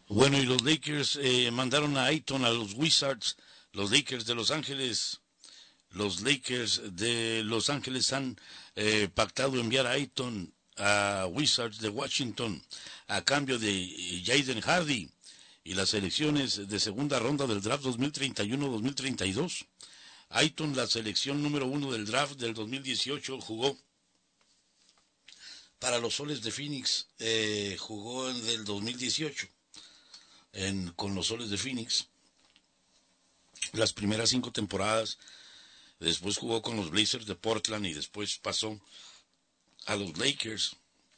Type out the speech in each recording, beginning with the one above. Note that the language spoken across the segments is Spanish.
Bueno, y los Lakers mandaron a Ayton a los Wizards. Los Lakers de Los Ángeles. Los Lakers de Los Ángeles han pactado enviar a Ayton a Wizards de Washington a cambio de Jaden Hardy y las elecciones de segunda ronda del draft 2031-2032. Ayton, la selección número 1 del draft del 2018, jugó para los Soles de Phoenix, jugó en el 2018 con los Soles de Phoenix las primeras 5 temporadas. Después jugó con los Blazers de Portland y después pasó a los Lakers.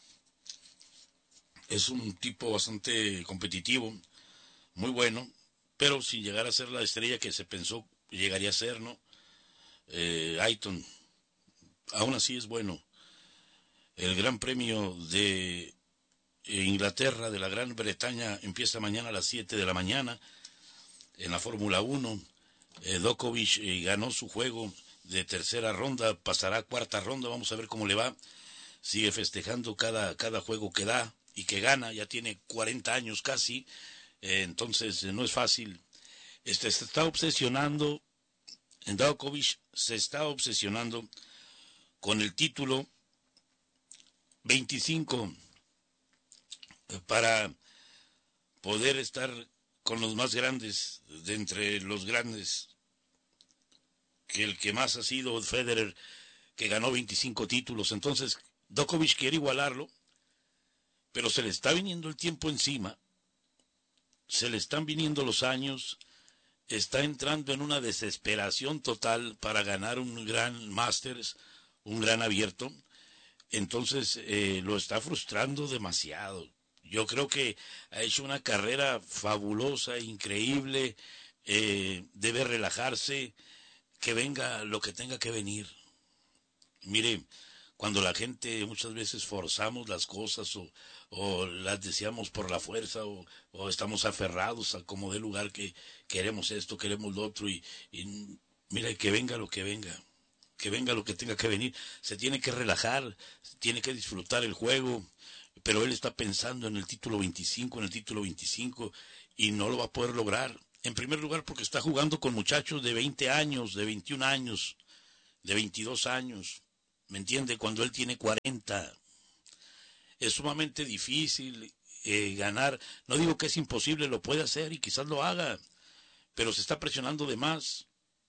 Es un tipo bastante competitivo, muy bueno, pero sin llegar a ser la estrella que se pensó llegaría a ser, ¿no? Ayton, aún así es bueno. El Gran Premio de Inglaterra, de la Gran Bretaña, empieza mañana a las 7 de la mañana en la Fórmula 1. Djokovic ganó su juego de tercera ronda, pasará a cuarta ronda, vamos a ver cómo le va. Sigue festejando cada juego que da y que gana, ya tiene 40 años casi, entonces no es fácil. Se está obsesionando, Djokovic se está obsesionando con el título 25 para poder estar con los más grandes, de entre los grandes, que el que más ha sido Federer, que ganó 25 títulos. Entonces Djokovic quiere igualarlo, pero se le está viniendo el tiempo encima, se le están viniendo los años, está entrando en una desesperación total para ganar un gran Masters, un gran abierto. Entonces lo está frustrando demasiado. Yo creo que ha hecho una carrera fabulosa, increíble, debe relajarse, que venga lo que tenga que venir. Mire, cuando la gente muchas veces forzamos las cosas o las deseamos por la fuerza o estamos aferrados a como de lugar que queremos esto, queremos lo otro y mira, que venga lo que venga. Que venga lo que tenga que venir, se tiene que relajar, tiene que disfrutar el juego, pero él está pensando en el título 25, en el título 25, y no lo va a poder lograr. En primer lugar, porque está jugando con muchachos de 20 años, de 21 años, de 22 años, ¿me entiende? Cuando él tiene 40. Es sumamente difícil ganar, no digo que es imposible, lo puede hacer y quizás lo haga, pero se está presionando de más.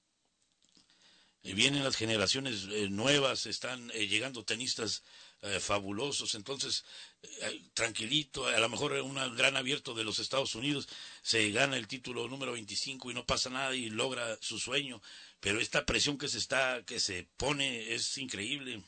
Vienen las generaciones nuevas, están llegando tenistas fabulosos, entonces tranquilito, a lo mejor un gran abierto de los Estados Unidos se gana el título número 25 y no pasa nada y logra su sueño, pero esta presión que se pone es increíble.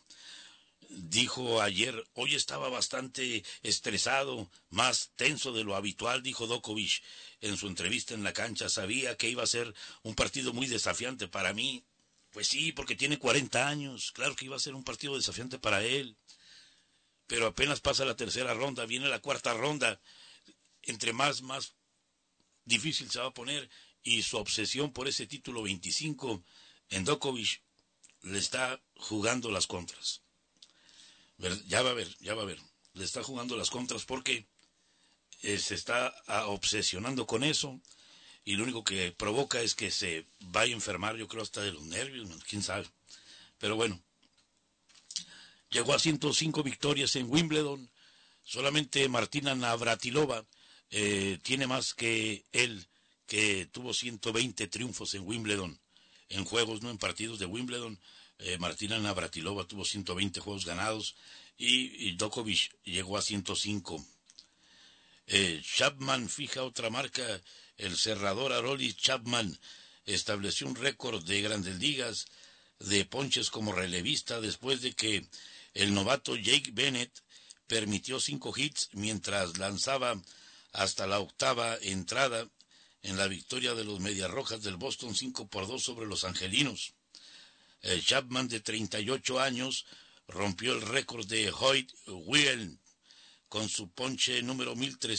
Dijo ayer, hoy estaba bastante estresado, más tenso de lo habitual, dijo Djokovic en su entrevista en la cancha. Sabía que iba a ser un partido muy desafiante para mí. Pues sí, porque tiene 40 años, claro que iba a ser un partido desafiante para él, pero apenas pasa la tercera ronda, viene la cuarta ronda, entre más difícil se va a poner, y su obsesión por ese título 25 en Djokovic le está jugando las contras. Ya va a ver, le está jugando las contras porque se está obsesionando con eso, y lo único que provoca es que se vaya a enfermar, yo creo, hasta de los nervios, quién sabe. Pero bueno, llegó a 105 victorias en Wimbledon. Solamente Martina Navratilova tiene más que él, que tuvo 120 triunfos en Wimbledon, en juegos, no en partidos de Wimbledon. Martina Navratilova tuvo 120 juegos ganados y Djokovic llegó a 105. Chapman fija otra marca, el cerrador Aroldis Chapman estableció un récord de Grandes Ligas de ponches como relevista después de que el novato Jake Bennett permitió 5 hits mientras lanzaba hasta la octava entrada en la victoria de los Medias Rojas del Boston 5-2 sobre los Angelinos. Chapman, de 38 años, rompió el récord de Hoyt Wilhelm con su ponche número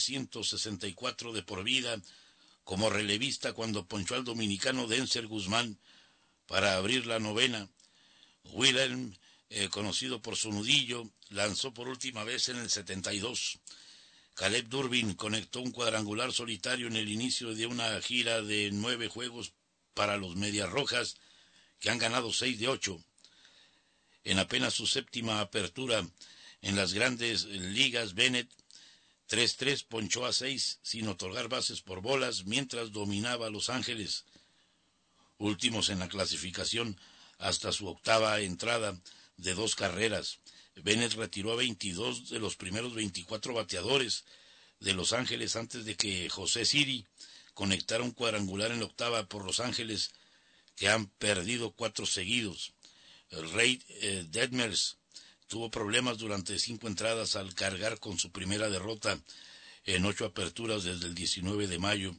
1364 de por vida como relevista cuando ponchó al dominicano Denzel Guzmán para abrir la novena. Wilhelm, conocido por su nudillo, lanzó por última vez en el 72. Caleb Durbin conectó un cuadrangular solitario en el inicio de una gira de 9 juegos para los Medias Rojas, que han ganado 6 de 8. En apenas su séptima apertura en las grandes ligas, Bennett 3-3 ponchó a 6 sin otorgar bases por bolas mientras dominaba a Los Ángeles, últimos en la clasificación hasta su octava entrada de 2 carreras. Bennett retiró a 22 de los primeros 24 bateadores de Los Ángeles antes de que José Siri conectara un cuadrangular en la octava por Los Ángeles, que han perdido 4 seguidos. El Ray Detmers tuvo problemas durante 5 entradas al cargar con su primera derrota en 8 aperturas desde el 19 de mayo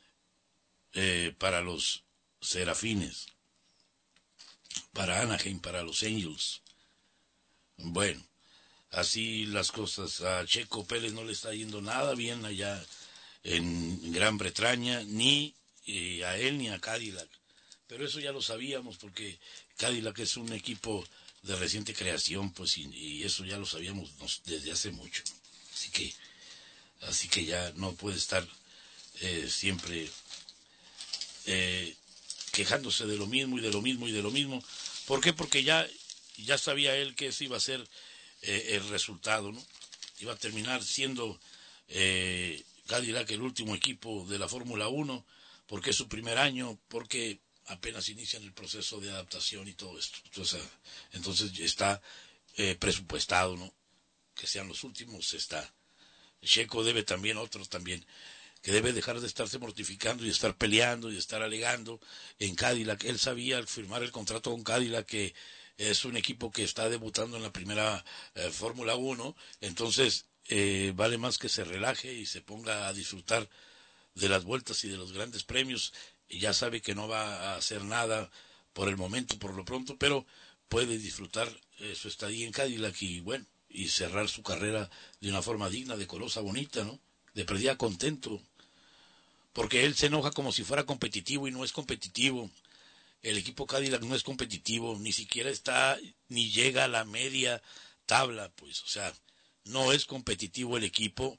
para los Serafines, para Anaheim, para los Angels. Bueno, así las cosas. A Checo Pérez no le está yendo nada bien allá en Gran Bretaña, ni a él ni a Cadillac. Pero eso ya lo sabíamos, porque Cadillac es un equipo de reciente creación, pues, y eso ya lo sabíamos desde hace mucho. Así que ya no puede estar siempre quejándose de lo mismo y de lo mismo y de lo mismo. ¿Por qué? Porque ya sabía él que ese iba a ser el resultado, ¿no? Iba a terminar siendo Cadillac el último equipo de la Fórmula 1, porque es su primer año, porque apenas inician el proceso de adaptación y todo esto. Entonces está presupuestado, ¿no? Que sean los últimos, está. Checo debe también, otros también, que debe dejar de estarse mortificando y estar peleando y estar alegando en Cadillac. Él sabía al firmar el contrato con Cadillac que es un equipo que está debutando en la primera Fórmula 1, entonces vale más que se relaje y se ponga a disfrutar de las vueltas y de los grandes premios. Y ya sabe que no va a hacer nada por el momento, por lo pronto, pero puede disfrutar su estadía en Cadillac y bueno, y cerrar su carrera de una forma digna, decorosa, bonita, ¿no? De perdida contento, porque él se enoja como si fuera competitivo y no es competitivo. El equipo Cadillac no es competitivo, ni siquiera está, ni llega a la media tabla, pues, o sea, no es competitivo el equipo,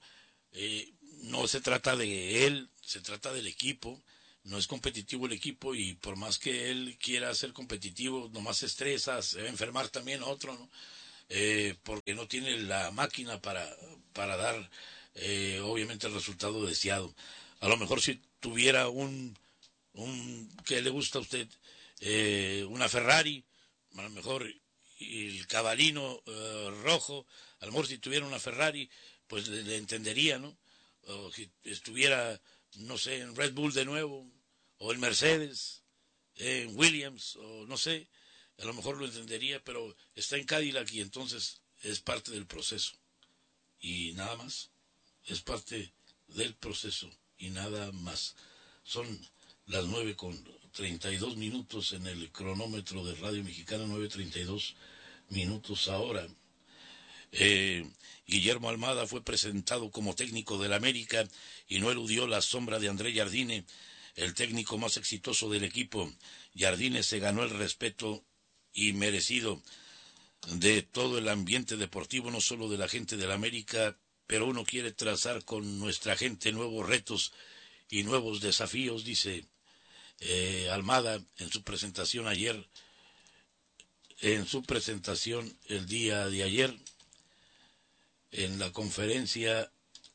no se trata de él, se trata del equipo. No es competitivo el equipo, y por más que él quiera ser competitivo, nomás se estresa, se va a enfermar también otro, ¿no? Porque no tiene la máquina para dar obviamente el resultado deseado. A lo mejor si tuviera ¿qué le gusta a usted? Una Ferrari, a lo mejor el cabalino rojo, a lo mejor si tuviera una Ferrari, pues le entendería, ¿no? O si estuviera, no sé, en Red Bull de nuevo, o en Mercedes, en Williams, o no sé, a lo mejor lo entendería, pero está en Cadillac y entonces es parte del proceso. Y nada más, es parte del proceso y nada más. Son las 9:32 en el cronómetro de Radio Mexicana, 9:32 ahora. Guillermo Almada fue presentado como técnico del América y no eludió la sombra de André Jardine, el técnico más exitoso del equipo. Jardine se ganó el respeto y merecido de todo el ambiente deportivo, no solo de la gente del América, pero uno quiere trazar con nuestra gente nuevos retos y nuevos desafíos, dice Almada en su presentación el día de ayer, en la conferencia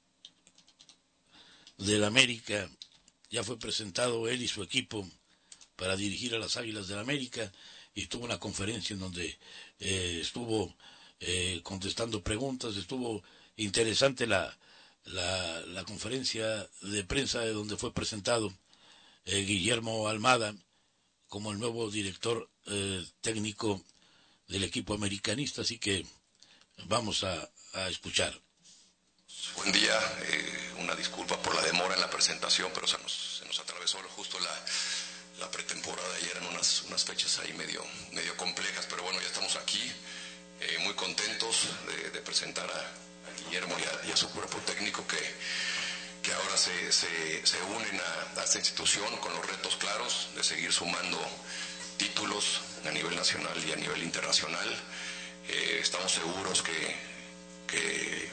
del América. Ya fue presentado él y su equipo para dirigir a las Águilas del América, y tuvo una conferencia en donde estuvo contestando preguntas. Estuvo interesante la conferencia de prensa, de donde fue presentado Guillermo Almada como el nuevo director técnico del equipo americanista. Así que vamos a escuchar. Buen día, una disculpa por la demora en la presentación, pero se nos atravesó justo la pretemporada ayer en unas fechas ahí medio complejas, pero bueno, ya estamos aquí, muy contentos de presentar a Guillermo y a su cuerpo técnico que ahora se unen a esta institución con los retos claros de seguir sumando títulos a nivel nacional y a nivel internacional. Estamos seguros que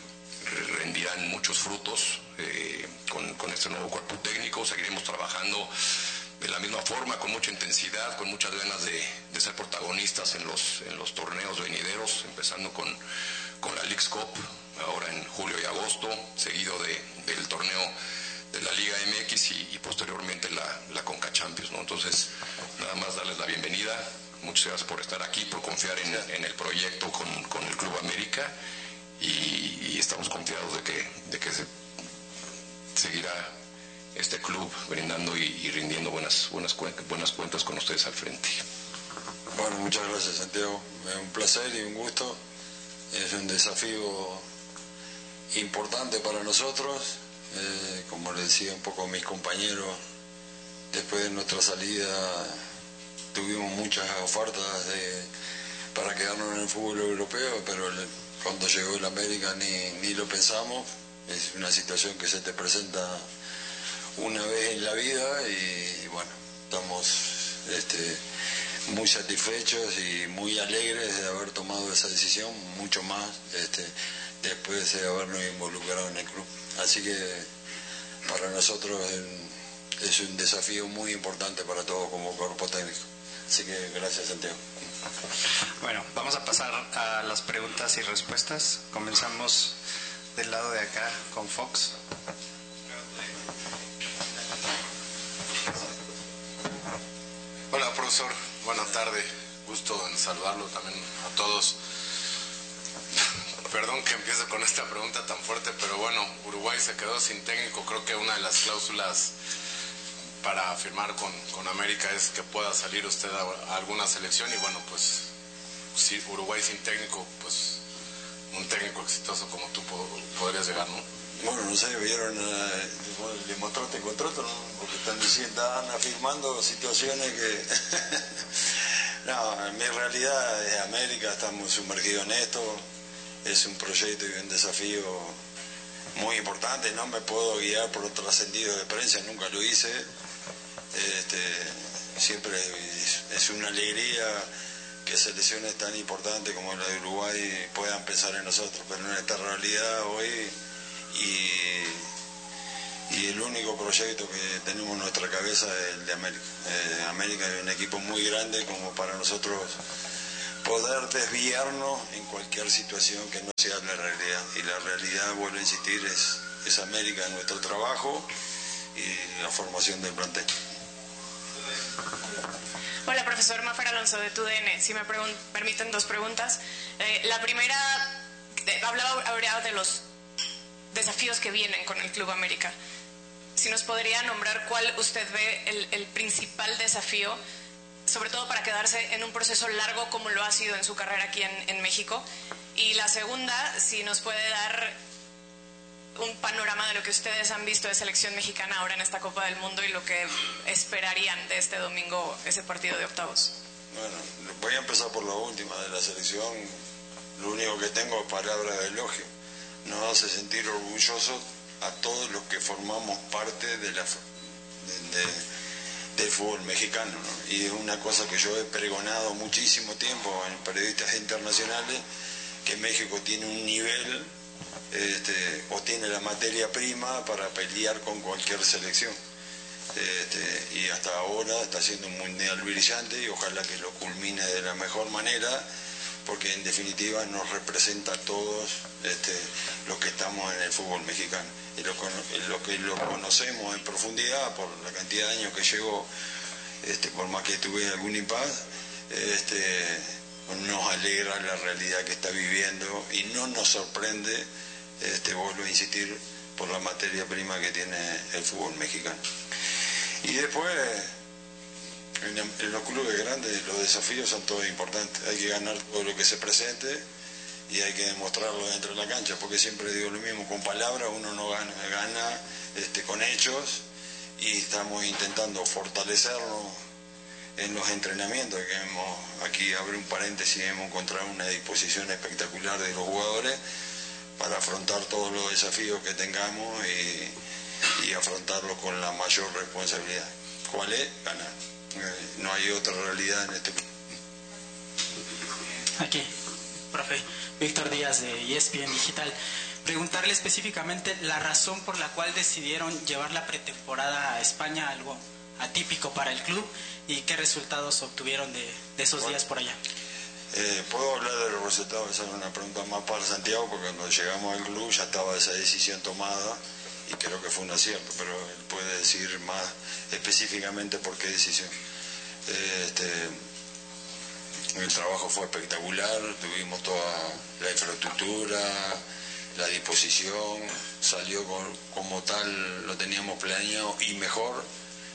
rendirán muchos frutos con este nuevo cuerpo técnico. Seguiremos trabajando de la misma forma, con mucha intensidad, con muchas ganas de ser protagonistas en los torneos venideros, empezando con la Leagues Cup, ahora en julio y agosto, seguido del torneo de la Liga MX y posteriormente la Conca Champions, ¿no? Entonces, nada más darles la bienvenida. Muchas gracias por estar aquí, por confiar en el proyecto con el Club América y estamos confiados de que seguirá este club brindando y rindiendo buenas cuentas con ustedes al frente. Bueno, muchas gracias, Santiago. Es un placer y un gusto. Es un desafío importante para nosotros. Como les decía un poco a mis compañeros, después de nuestra salida tuvimos muchas ofertas para quedarnos en el fútbol europeo, pero cuando llegó el América ni lo pensamos. Es una situación que se te presenta una vez en la vida y bueno, estamos muy satisfechos y muy alegres de haber tomado esa decisión, mucho más después de habernos involucrado en el club. Así que para nosotros es un desafío muy importante para todos como cuerpo técnico. Así que gracias, Santiago. Bueno, vamos a pasar a las preguntas y respuestas. Comenzamos del lado de acá con Fox. Hola, profesor, buenas tardes, gusto en saludarlo también a todos. Perdón que empiece con esta pregunta tan fuerte, pero bueno, Uruguay se quedó sin técnico. Creo que una de las cláusulas para firmar con América es que pueda salir usted a alguna selección y bueno, pues si Uruguay sin técnico, pues un técnico exitoso como tú podrías llegar, ¿no? Bueno, no sé, vieron, le mostraste el contrato, ¿no? Porque están diciendo, están afirmando situaciones que... No, mi realidad es América, estamos sumergidos en esto, es un proyecto y un desafío muy importante, no me puedo guiar por otro trascendido de prensa, nunca lo hice, siempre es una alegría que selecciones tan importantes como la de Uruguay puedan pensar en nosotros, pero en esta realidad hoy y el único proyecto que tenemos en nuestra cabeza es el de América. América es un equipo muy grande como para nosotros poder desviarnos en cualquier situación que no sea la realidad. Y la realidad, vuelvo a insistir, es América, nuestro trabajo y la formación del plantel. Hola, profesor Mafer Alonso de TUDN. Si me permiten dos preguntas. La primera, hablaba de los desafíos que vienen con el Club América. Si nos podría nombrar cuál usted ve el principal desafío, sobre todo para quedarse en un proceso largo como lo ha sido en su carrera aquí en México. Y la segunda, si nos puede dar un panorama de lo que ustedes han visto de selección mexicana ahora en esta Copa del Mundo y lo que esperarían de este domingo, ese partido de octavos. Bueno, voy a empezar por la última de la selección. Lo único que tengo es palabras de elogio. Nos hace sentir orgullosos a todos los que formamos parte del fútbol mexicano, ¿no? Y es una cosa que yo he pregonado muchísimo tiempo en periodistas internacionales, que México tiene un nivel o tiene la materia prima para pelear con cualquier selección. Y hasta ahora está siendo un mundial brillante y ojalá que lo culmine de la mejor manera, porque en definitiva nos representa a todos los que estamos en el fútbol mexicano. Y lo que lo conocemos en profundidad por la cantidad de años que llevo, por más que tuve algún impas, nos alegra la realidad que está viviendo y no nos sorprende, vuelvo a insistir, por la materia prima que tiene el fútbol mexicano. Y después, en los clubes grandes los desafíos son todos importantes, hay que ganar todo lo que se presente y hay que demostrarlo dentro de la cancha, porque siempre digo lo mismo, con palabras uno no gana con hechos, y estamos intentando fortalecernos en los entrenamientos, que aquí abro un paréntesis, hemos encontrado una disposición espectacular de los jugadores para afrontar todos los desafíos que tengamos y afrontarlos con la mayor responsabilidad. ¿Cuál es? Ganar. No hay otra realidad en este club. Aquí, profe, Víctor Díaz de ESPN Digital. preguntarle específicamente la razón por la cual decidieron llevar la pretemporada a España, algo atípico para el club, y qué resultados obtuvieron de esos días por allá. Puedo hablar de los resultados, esa es una pregunta más para Santiago, porque cuando llegamos al club ya estaba esa decisión tomada y creo que fue un acierto, pero él puede decir más específicamente por qué decisión. El trabajo fue espectacular, tuvimos toda la infraestructura, la disposición, salió como tal, lo teníamos planeado y mejor,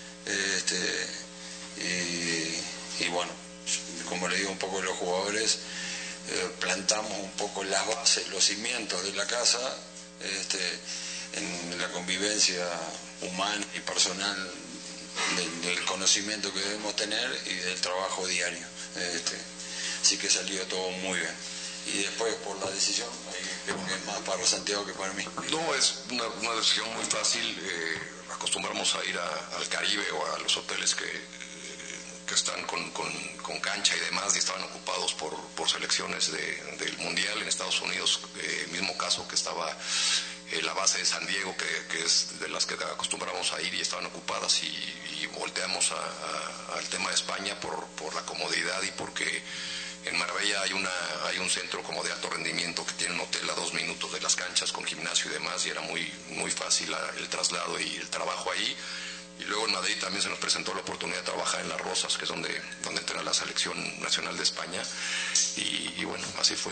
y bueno, como le digo un poco a los jugadores, plantamos un poco las bases, los cimientos de la casa, en la convivencia humana y personal del conocimiento que debemos tener y del trabajo diario. Así que salió todo muy bien. Y después por la decisión, ahí creo que es más para Santiago que para mí. No, es una decisión muy fácil. Acostumbramos a ir al Caribe o a los hoteles que están con cancha y demás, y estaban ocupados por selecciones del Mundial en Estados Unidos. Mismo caso que estaba la base de San Diego, que es de las que acostumbramos a ir, y estaban ocupadas, y volteamos al tema de España por la comodidad y porque en Marbella hay un centro como de alto rendimiento que tiene un hotel a 2 minutos de las canchas con gimnasio y demás, y era muy fácil el traslado y el trabajo ahí. Y luego en Madrid también se nos presentó la oportunidad de trabajar en Las Rosas, que es donde entrena la selección nacional de España, y bueno, así fue.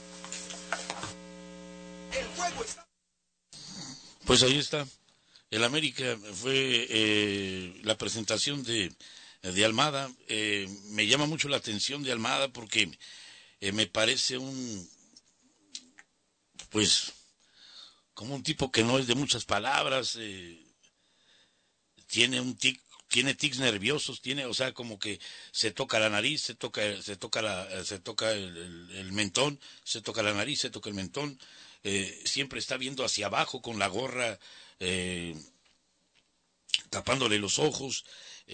Pues ahí está. El América fue la presentación de Almada. Me llama mucho la atención de Almada porque me parece como un tipo que no es de muchas palabras. Tiene tics nerviosos, o sea, como que se toca la nariz, se toca el mentón, se toca la nariz, se toca el mentón, siempre está viendo hacia abajo con la gorra, tapándole los ojos.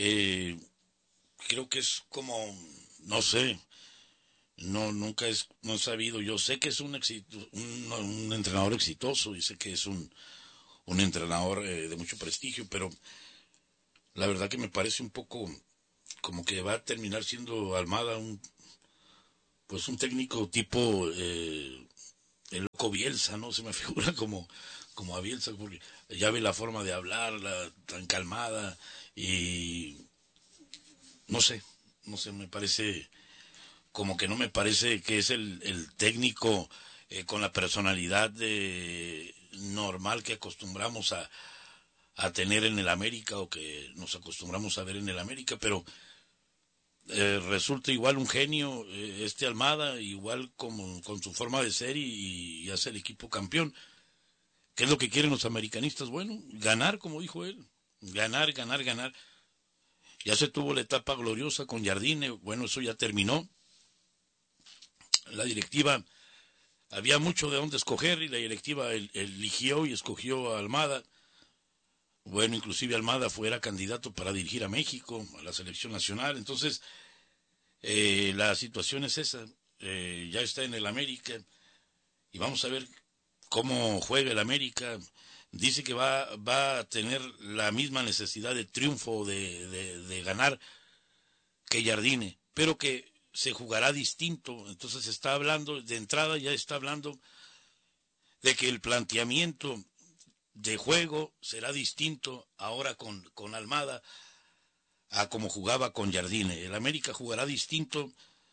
Creo que es como, no sé, no he sabido. Yo sé que es un entrenador exitoso, y sé que es un entrenador de mucho prestigio, pero la verdad que me parece un poco como que va a terminar siendo Almada un técnico tipo el loco Bielsa, ¿no? Se me figura como a Bielsa, porque ya ve la forma de hablar, tan calmada, y no sé, me parece como que no me parece que es el técnico con la personalidad normal que acostumbramos a tener en el América, o que nos acostumbramos a ver en el América, pero resulta igual un genio Almada, igual como con su forma de ser, y hace el equipo campeón. ¿Qué es lo que quieren los americanistas? Bueno, ganar, como dijo él, ganar. Ya se tuvo la etapa gloriosa con Jardine, bueno, eso ya terminó. La directiva, había mucho de dónde escoger, y la directiva eligió y escogió a Almada. Bueno, inclusive Almada era candidato para dirigir a México, a la selección nacional. Entonces, la situación es esa. Ya está en el América, y vamos a ver cómo juega el América. Dice que va a tener la misma necesidad de triunfo, de ganar, que Jardine, pero que se jugará distinto. Entonces está hablando, de entrada ya está hablando de que el planteamiento de juego será distinto ahora con Almada a como jugaba con Jardine. El América jugará distinto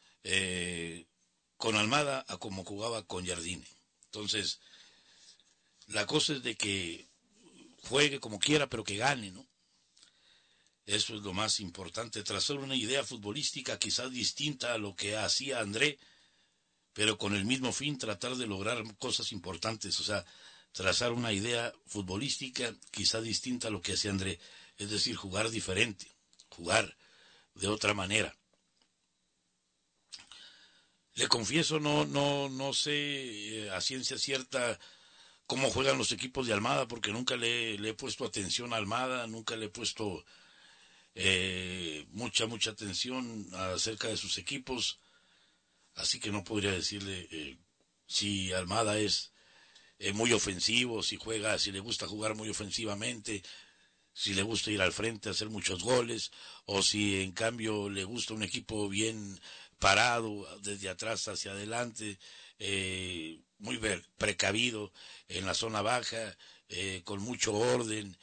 con Almada a como jugaba con Jardine. Entonces, la cosa es de que juegue como quiera, pero que gane, ¿no? Eso es lo más importante, trazar una idea futbolística quizás distinta a lo que hacía André, pero con el mismo fin, tratar de lograr cosas importantes. O sea, trazar una idea futbolística quizá distinta a lo que hacía André, es decir, jugar diferente, jugar de otra manera. Le confieso, no sé a ciencia cierta cómo juegan los equipos de Almada, porque nunca le he puesto atención a Almada, nunca le he puesto mucha atención acerca de sus equipos, así que no podría decirle si Almada es muy ofensivo, si le gusta jugar muy ofensivamente, si le gusta ir al frente a hacer muchos goles, o si en cambio le gusta un equipo bien parado, desde atrás hacia adelante, muy precavido en la zona baja, con mucho orden,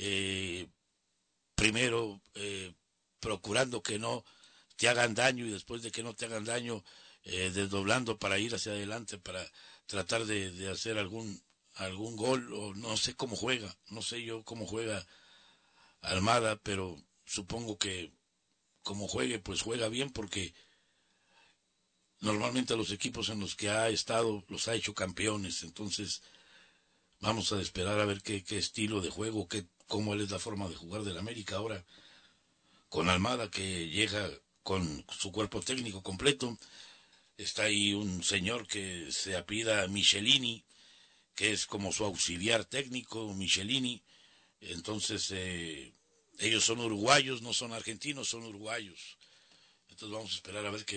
primero procurando que no te hagan daño y después de que no te hagan daño, desdoblando para ir hacia adelante, para tratar de hacer algún gol, o no sé cómo juega, no sé yo cómo juega Almada, pero supongo que como juegue, pues juega bien, porque normalmente los equipos en los que ha estado los ha hecho campeones. Entonces vamos a esperar a ver qué estilo de juego, cómo es la forma de jugar del América ahora, con Almada, que llega con su cuerpo técnico completo. Está ahí un señor que se apellida Michelini, que es como su auxiliar técnico, Michelini. Entonces, ellos son uruguayos, no son argentinos, son uruguayos. Entonces vamos a esperar a ver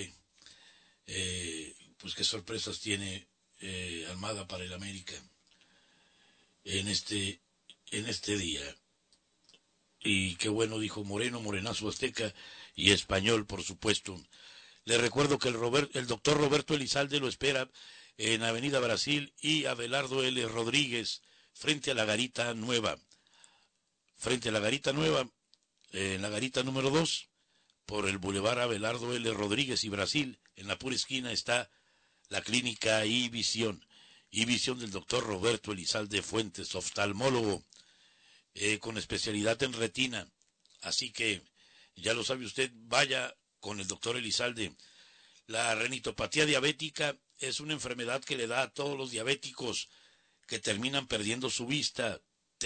pues qué sorpresas tiene Almada para el América en este día. Y qué bueno, dijo Moreno, Morenazo Azteca y Español, por supuesto. Le recuerdo que el doctor Roberto Elizalde lo espera en Avenida Brasil y Abelardo L. Rodríguez, frente a la Garita Nueva. Frente a la Garita Nueva, en la Garita número 2, por el Boulevard Abelardo L. Rodríguez y Brasil, en la pura esquina está la clínica iVisión. iVisión del doctor Roberto Elizalde Fuentes, oftalmólogo, con especialidad en retina. Así que, ya lo sabe usted, vaya con el doctor Elizalde. La renitopatía diabética es una enfermedad que le da a todos los diabéticos que terminan perdiendo su vista.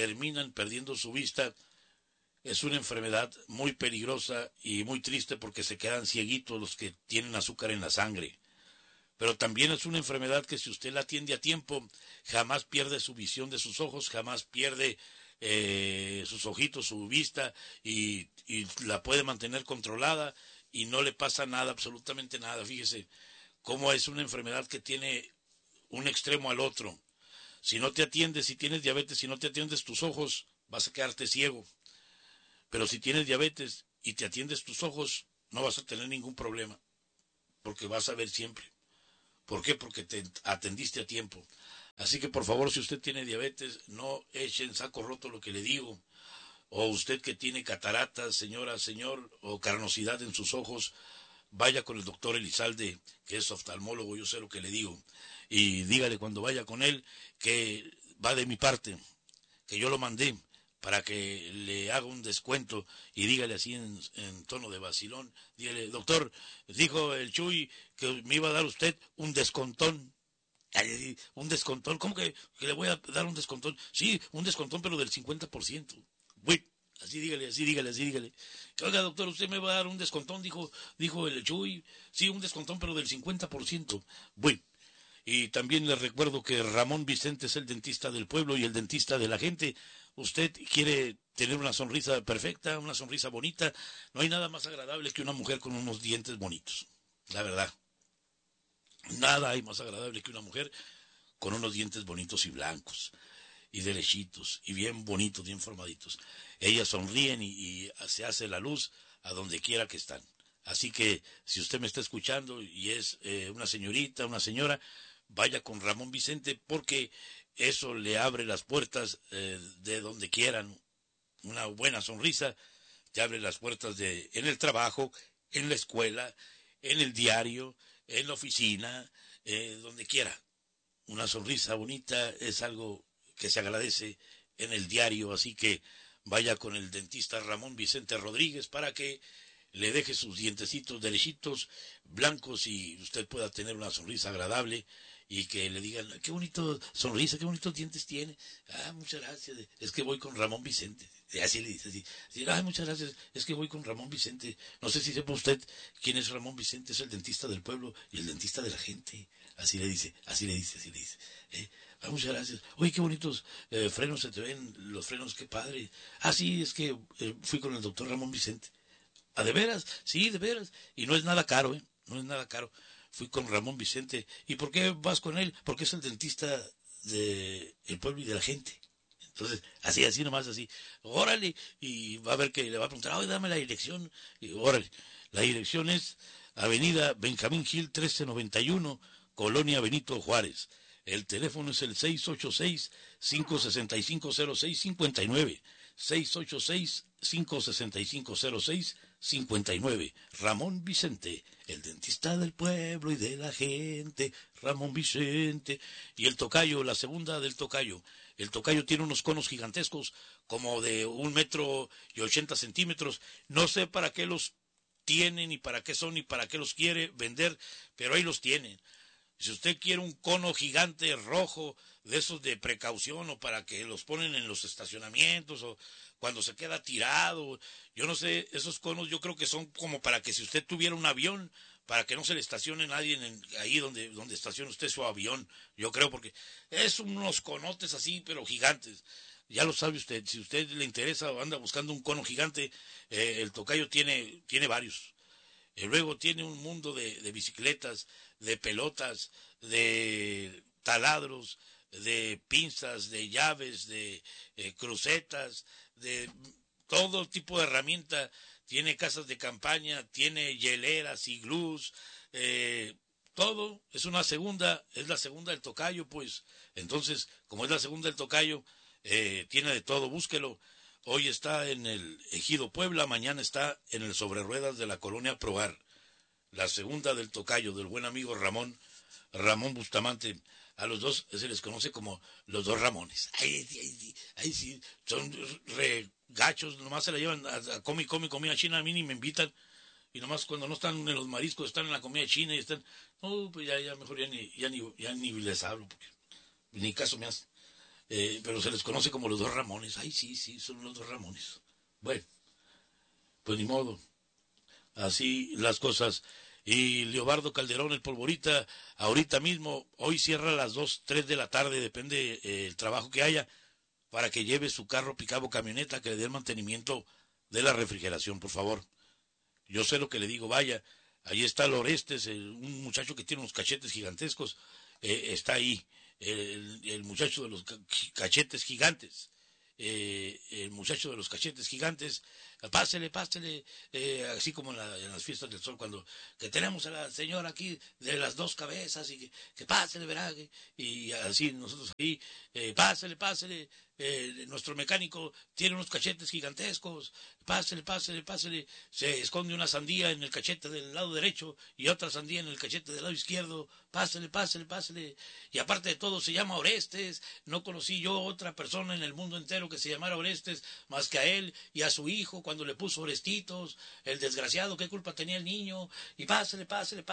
Es una enfermedad muy peligrosa y muy triste, porque se quedan cieguitos los que tienen azúcar en la sangre. Pero también es una enfermedad que, si usted la atiende a tiempo, jamás pierde su visión de sus ojos, jamás pierde sus ojitos, su vista, y la puede mantener controlada y no le pasa nada, absolutamente nada. Fíjese cómo es una enfermedad que tiene un extremo al otro. Si no te atiendes, si tienes diabetes, si no te atiendes tus ojos, vas a quedarte ciego. Pero si tienes diabetes y te atiendes tus ojos, no vas a tener ningún problema, porque vas a ver siempre. ¿Por qué? Porque te atendiste a tiempo. Así que, por favor, si usted tiene diabetes, no eche en saco roto lo que le digo. O usted que tiene cataratas, señora, señor, o carnosidad en sus ojos, vaya con el doctor Elizalde, que es oftalmólogo, yo sé lo que le digo. Y dígale cuando vaya con él que va de mi parte, que yo lo mandé para que le haga un descuento, y dígale así en tono de vacilón, dígale: doctor, dijo el Chuy que me iba a dar usted un descontón. Ay, un descontón, ¿cómo que le voy a dar un descontón? Sí, un descontón, pero del 50%. Uy, así dígale. Oiga, doctor, usted me va a dar un descontón, dijo el Chuy. Sí, un descontón, pero del 50%. Bueno, y también le recuerdo que Ramón Vicente es el dentista del pueblo y el dentista de la gente. Usted quiere tener una sonrisa perfecta, una sonrisa bonita. No hay nada más agradable que una mujer con unos dientes bonitos, la verdad. Nada hay más agradable que una mujer con unos dientes bonitos y blancos y derechitos y bien bonitos, bien formaditos. Ellas sonríen y se hace la luz a donde quiera que están. Así que, si usted me está escuchando y es una señorita, una señora, vaya con Ramón Vicente, porque eso le abre las puertas de donde quieran. Una buena sonrisa te abre las puertas en el trabajo, en la escuela, en el diario, en la oficina, donde quiera. Una sonrisa bonita es algo que se agradece en el diario. Así que vaya con el dentista Ramón Vicente Rodríguez para que le deje sus dientecitos derechitos, blancos, y usted pueda tener una sonrisa agradable, y que le digan: qué bonito sonrisa, qué bonitos dientes tiene. Muchas gracias, es que voy con Ramón Vicente. Así le dice, así, muchas gracias, es que voy con Ramón Vicente. No sé si sepa usted quién es Ramón Vicente. Es el dentista del pueblo y el dentista de la gente. Así le dice. Muchas gracias. Oye, qué bonitos frenos se te ven, los frenos, qué padre. Sí, es que fui con el doctor Ramón Vicente. ¿De veras? Sí, de veras. Y no es nada caro, no es nada caro. Fui con Ramón Vicente. ¿Y por qué vas con él? Porque es el dentista del pueblo y de la gente. Entonces, así nomás, así, órale, y va a ver que le va a preguntar, oye, dame la dirección, y órale, la dirección es Avenida Benjamín Gil 1391, Colonia Benito Juárez. El teléfono es el 686-565-0659, 686-565-0659. Ramón Vicente, el dentista del pueblo y de la gente, Ramón Vicente. Y el tocayo, la segunda del tocayo. El tocayo tiene unos conos gigantescos, como de 1,80 m. No sé para qué los tienen, ni para qué son, ni para qué los quiere vender, pero ahí los tienen. Si usted quiere un cono gigante rojo, de esos de precaución, o para que los ponen en los estacionamientos, o cuando se queda tirado, yo no sé, esos conos yo creo que son como para que si usted tuviera un avión, para que no se le estacione nadie ahí donde estacione usted su avión, yo creo, porque es unos conotes así, pero gigantes. Ya lo sabe usted, si usted le interesa o anda buscando un cono gigante, el tocayo tiene varios. Luego tiene un mundo de bicicletas, de pelotas, de taladros, de pinzas, de llaves, de crucetas, de todo tipo de herramienta. Tiene casas de campaña, tiene hieleras, iglús, todo. Es la segunda del tocayo, pues. Entonces, como es la segunda del tocayo, tiene de todo, búsquelo. Hoy está en el Ejido Puebla, mañana está en el Sobre Ruedas de la Colonia Proar. La segunda del tocayo, del buen amigo Ramón Bustamante. A los dos se les conoce como los dos Ramones. Ahí sí, son regachos, nomás se la llevan a comida china, a mí ni me invitan. Y nomás cuando no están en los mariscos, están en la comida china y están... No, pues ya mejor ya ni les hablo, porque ni caso me hace. Pero se les conoce como los dos Ramones. Ay, sí, son los dos Ramones. Bueno, pues ni modo. Así las cosas. Y Leobardo Calderón, el Polvorita, ahorita mismo, hoy cierra a las 2, 3 de la tarde, depende el trabajo que haya, para que lleve su carro picabo camioneta, que le dé el mantenimiento de la refrigeración, por favor. Yo sé lo que le digo, vaya, ahí está el Orestes, un muchacho que tiene unos cachetes gigantescos, está ahí. El muchacho de los cachetes gigantes, el muchacho de los cachetes gigantes, pásele, así como en las fiestas del sol, cuando que tenemos a la señora aquí de las dos cabezas, y que pásele, verá, y así nosotros ahí, pásele, nuestro mecánico tiene unos cachetes gigantescos, pásele, se esconde una sandía en el cachete del lado derecho y otra sandía en el cachete del lado izquierdo, pásele, y aparte de todo se llama Orestes. No conocí yo otra persona en el mundo entero que se llamara Orestes más que a él y a su hijo cuando le puso Orestitos, el desgraciado, qué culpa tenía el niño, y pásele,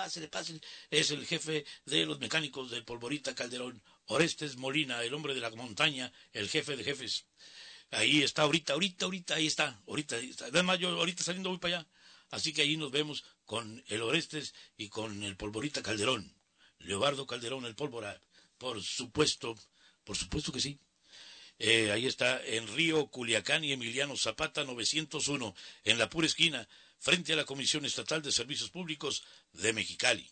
es el jefe de los mecánicos del Polvorita Calderón, Orestes Molina, el hombre de la montaña, el jefe de jefes. Ahí está ahorita, ahí está. Además, yo ahorita saliendo voy para allá. Así que ahí nos vemos con el Orestes y con el Polvorita Calderón. Leobardo Calderón, el Pólvora, por supuesto que sí. Ahí está en Río, Culiacán y Emiliano Zapata 901, en la pura esquina, frente a la Comisión Estatal de Servicios Públicos de Mexicali.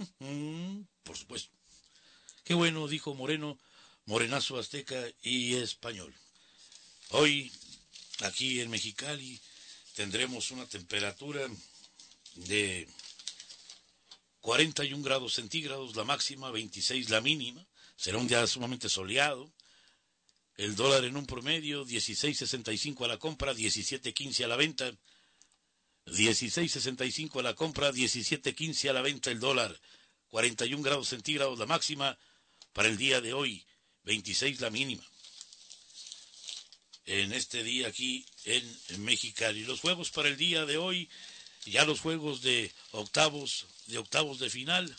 Por supuesto. Qué bueno, dijo Moreno, morenazo azteca y español. Hoy, aquí en Mexicali, tendremos una temperatura de 41 grados centígrados, la máxima, 26 la mínima. Será un día sumamente soleado. El dólar en un promedio, 16.65 a la compra, 17.15 a la venta. 16.65 a la compra, 17.15 a la venta el dólar. 41 grados centígrados la máxima para el día de hoy, 26 la mínima. En este día aquí en Mexicali. Los juegos para el día de hoy, ya los juegos de octavos de final.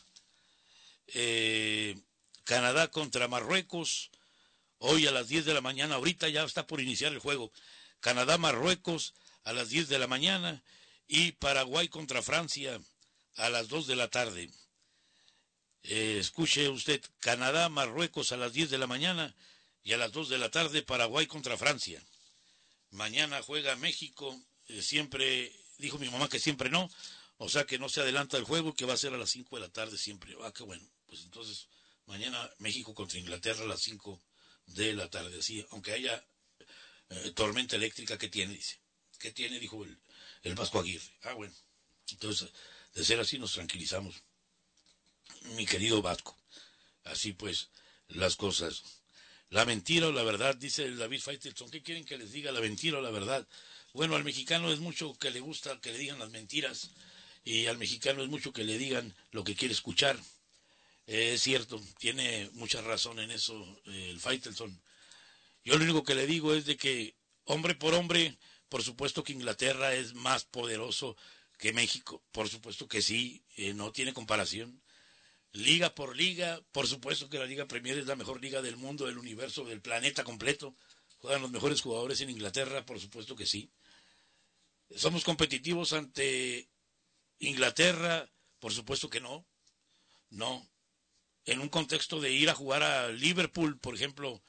Canadá contra Marruecos. Hoy a las 10 de la mañana, ahorita ya está por iniciar el juego. Canadá-Marruecos a las 10 de la mañana y Paraguay contra Francia a las 2 de la tarde. Escuche usted, Canadá-Marruecos a las 10 de la mañana y a las 2 de la tarde Paraguay contra Francia. Mañana juega México, siempre, dijo mi mamá que siempre no, o sea que no se adelanta el juego, que va a ser a las 5 de la tarde siempre. Qué bueno, pues entonces Mañana México contra Inglaterra a las 5 de la tarde, así, aunque haya tormenta eléctrica. ¿Qué tiene? Dice. ¿Qué tiene? Dijo el Vasco Aguirre. Bueno. Entonces, de ser así nos tranquilizamos. Mi querido Vasco. Así pues, las cosas. La mentira o la verdad, dice David Faitelson. ¿Qué quieren que les diga, la mentira o la verdad? Bueno, al mexicano es mucho que le gusta que le digan las mentiras, y al mexicano es mucho que le digan lo que quiere escuchar. Es cierto, tiene mucha razón en eso el Faitelson. Yo lo único que le digo es de que, hombre por hombre, por supuesto que Inglaterra es más poderoso que México. Por supuesto que sí, no tiene comparación. Liga por liga, por supuesto que la Liga Premier es la mejor liga del mundo, del universo, del planeta completo. Juegan los mejores jugadores en Inglaterra, por supuesto que sí. ¿Somos competitivos ante Inglaterra? Por supuesto que no. No. En un contexto de ir a jugar a Liverpool, por ejemplo,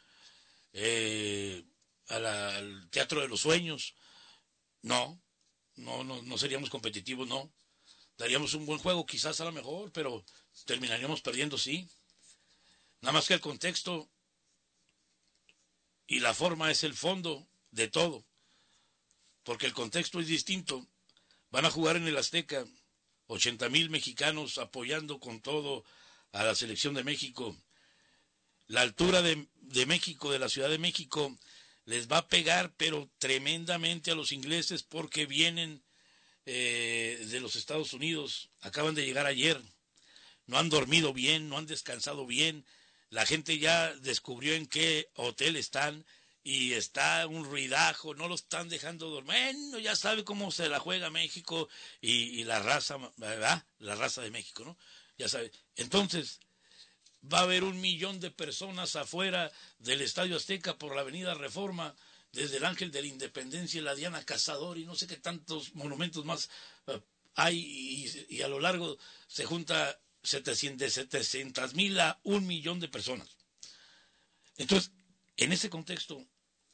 al Teatro de los Sueños, no seríamos competitivos, no. Daríamos un buen juego, quizás a lo mejor, pero terminaríamos perdiendo, sí. Nada más que el contexto y la forma es el fondo de todo, porque el contexto es distinto. Van a jugar en el Azteca, 80,000 mexicanos apoyando con todo a la selección de México. La altura de México, de la Ciudad de México, les va a pegar, pero tremendamente a los ingleses, porque vienen de los Estados Unidos, acaban de llegar ayer, no han dormido bien, no han descansado bien, la gente ya descubrió en qué hotel están y está un ruidajo, no lo están dejando dormir. Bueno, ya sabe cómo se la juega México y la raza, ¿verdad? La raza de México, ¿no? Ya sabe. Entonces, va a haber 1 millón de personas afuera del Estadio Azteca por la Avenida Reforma, desde el Ángel de la Independencia y la Diana Cazador y no sé qué tantos monumentos más hay, y a lo largo se junta de 700,000 a 1 millón de personas. Entonces, en ese contexto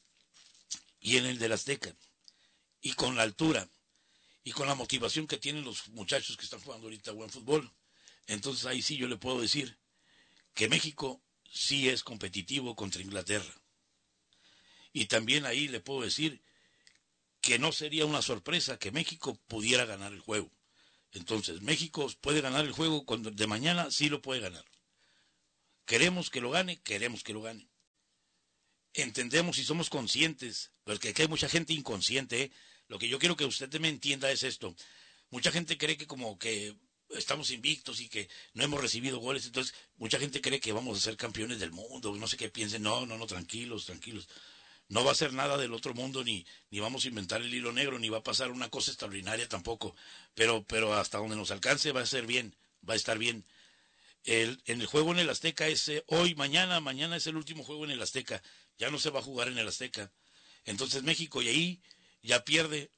y en el del Azteca, y con la altura y con la motivación que tienen los muchachos que están jugando ahorita buen fútbol, entonces ahí sí yo le puedo decir que México sí es competitivo contra Inglaterra. Y también ahí le puedo decir que no sería una sorpresa que México pudiera ganar el juego. Entonces, México puede ganar el juego de mañana, sí lo puede ganar. Queremos que lo gane. Entendemos y somos conscientes, porque aquí hay mucha gente inconsciente. Lo que yo quiero que usted me entienda es esto. Mucha gente cree que como que estamos invictos y que no hemos recibido goles, entonces mucha gente cree que vamos a ser campeones del mundo, no sé qué piensen. No, tranquilos. No va a ser nada del otro mundo, ni vamos a inventar el hilo negro, ni va a pasar una cosa extraordinaria tampoco, pero hasta donde nos alcance va a ser bien, va a estar bien. En el juego en el Azteca es hoy, mañana es el último juego en el Azteca, ya no se va a jugar en el Azteca. Entonces México, y ahí ya pierde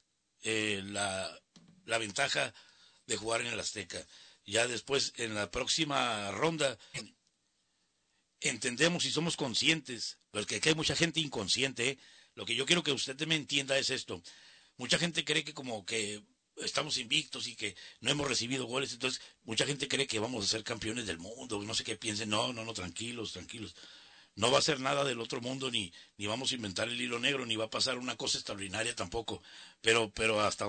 la ventaja de jugar en el Azteca. Ya después, en la próxima ronda, entendemos y somos conscientes, porque aquí hay mucha gente inconsciente. Lo que yo quiero que usted me entienda es esto. Mucha gente cree que como que estamos invictos y que no hemos recibido goles, entonces mucha gente cree que vamos a ser campeones del mundo, no sé qué piensen. No, tranquilos. No va a ser nada del otro mundo, ni vamos a inventar el hilo negro, ni va a pasar una cosa extraordinaria tampoco, pero hasta